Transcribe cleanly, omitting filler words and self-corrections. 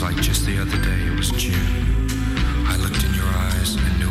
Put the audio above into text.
like just the other day it was June. I looked in your eyes and